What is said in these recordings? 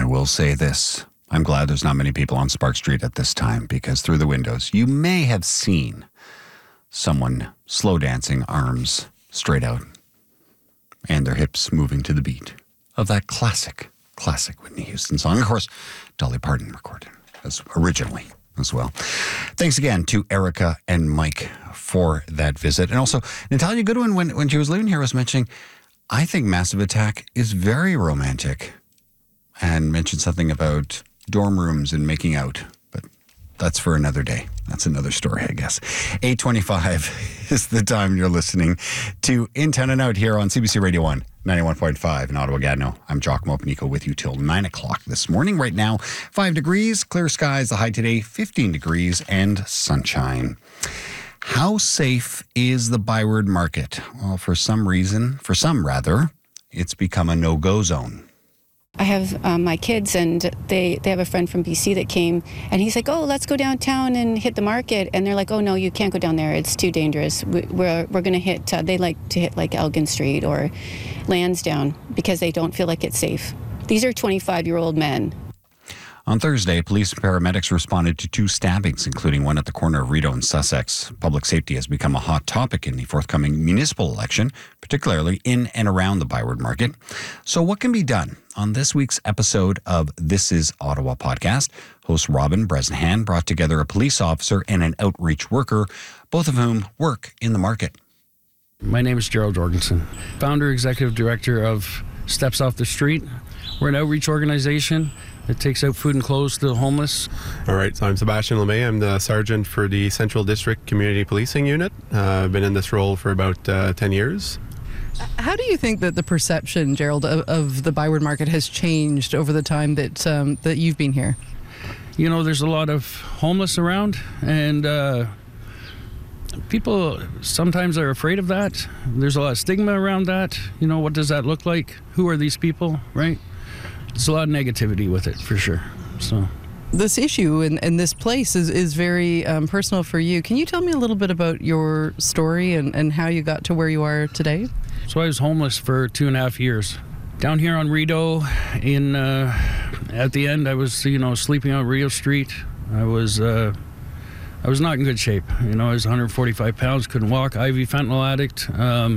will say this. I'm glad there's not many people on Spark Street at this time, because through the windows, you may have seen someone slow dancing, arms straight out, and their hips moving to the beat of that classic Whitney Houston song. Of course, Dolly Parton recorded as originally as well. Thanks again to Erica and Mike for that visit. And also, Natalia Goodwin, when she was leaving here, was mentioning, I think Massive Attack is very romantic, and mentioned something about dorm rooms and making out. But that's for another day. That's another story, I guess. 8:25 is the time you're listening to In Town and Out here on CBC Radio 1, 91.5 in Ottawa-Gatineau. I'm Giacomo Panico with you till 9 o'clock this morning. Right now, 5 degrees, clear skies, the high today, 15 degrees, and sunshine. How safe is the Byward Market? Well, for some, it's become a no-go zone. I have my kids, and they have a friend from BC that came, and he's like, oh, let's go downtown and hit the market. And they're like, oh, no, you can't go down there. It's too dangerous. We're going to hit, they like to hit like Elgin Street or Lansdowne because they don't feel like it's safe. These are 25-year-old men. On Thursday, police and paramedics responded to 2 stabbings, including one at the corner of Rideau and Sussex. Public safety has become a hot topic in the forthcoming municipal election, particularly in and around the Byward Market. So what can be done? On this week's episode of This Is Ottawa podcast, host Robin Bresnahan brought together a police officer and an outreach worker, both of whom work in the market. My name is Gerald Jorgensen, founder, executive director of Steps Off the Street. We're an outreach organization that takes out food and clothes to the homeless. All right, so I'm Sebastian Lemay. I'm the sergeant for the Central District Community Policing Unit. I've been in this role for about 10 years. How do you think that the perception, Gerald, of the Byward Market has changed over the time that you've been here? You know, there's a lot of homeless around, and people sometimes are afraid of that. There's a lot of stigma around that. You know, what does that look like? Who are these people, right? There's a lot of negativity with it, for sure. So, this issue and this place is very personal for you. Can you tell me a little bit about your story and how you got to where you are today? So I was homeless for 2.5 years. Down here on Rideau, at the end, I was, sleeping on Rideau Street. I was not in good shape. I was 145 pounds, couldn't walk, IV fentanyl addict.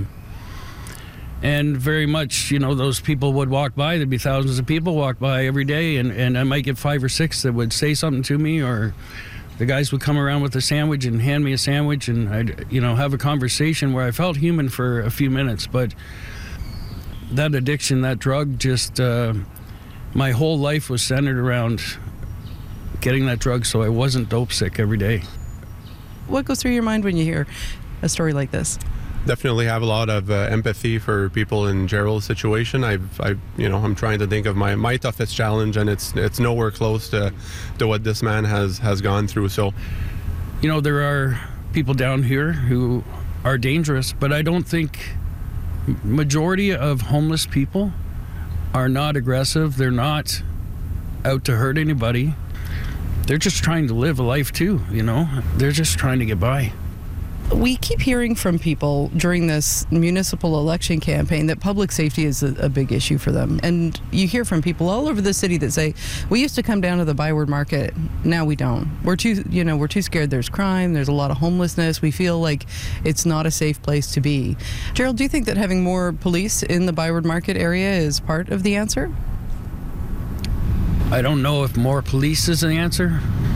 And very much, those people would walk by. There'd be thousands of people walk by every day, and I might get 5 or 6 that would say something to me, or the guys would come around with a sandwich and hand me a sandwich, and I'd, have a conversation where I felt human for a few minutes. But that addiction, that drug, just my whole life was centered around getting that drug so I wasn't dope sick every day. What goes through your mind when you hear a story like this? Definitely have a lot of empathy for people in Gerald's situation. I'm trying to think of my toughest challenge, and it's nowhere close to what this man has gone through. So, there are people down here who are dangerous, but I don't think majority of homeless people are not aggressive. They're not out to hurt anybody. They're just trying to live a life too, They're just trying to get by. We keep hearing from people during this municipal election campaign that public safety is a big issue for them. And you hear from people all over the city that say, we used to come down to the Byward Market, now we don't. We're too scared. There's crime, there's a lot of homelessness. We feel like it's not a safe place to be. Gerald, do you think that having more police in the Byward Market area is part of the answer? I don't know if more police is the answer.